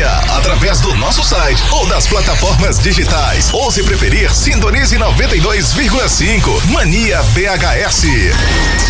dia, através do nosso site ou das plataformas digitais. Ou se preferir, sintonize 92,5. Mania BHS.